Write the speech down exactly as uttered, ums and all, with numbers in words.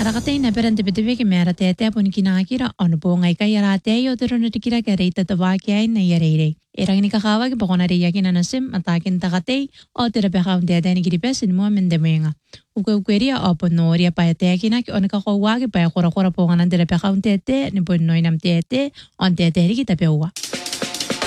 Arakatay na perante bitibi ki mera tete pun kinakira ono po ngai kay yarate yo tero na tikira kare tatawa kay na yarere. Erang ni kakawa ki pokona ri yakin anasim atakin takatay o tera pekaun tete ni kiripesin mo mendemenga. Uke ukeria opo no ria pa tete na ki ono kakawa ki pa kora kora ponga nan tera pekaun tete ni pun noinam tete on tete ri kita pewa.